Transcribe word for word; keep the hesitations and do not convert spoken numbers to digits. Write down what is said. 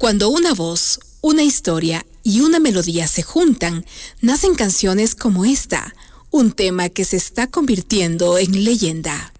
Cuando una voz, una historia y una melodía se juntan, nacen canciones como esta, un tema que se está convirtiendo en leyenda.